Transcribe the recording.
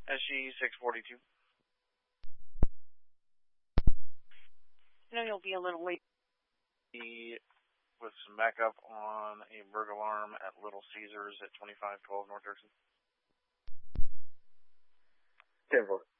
SG-642. I know you'll be a little late. With some backup on a burglar alarm at Little Caesars at 2512 North Erickson. 10-4.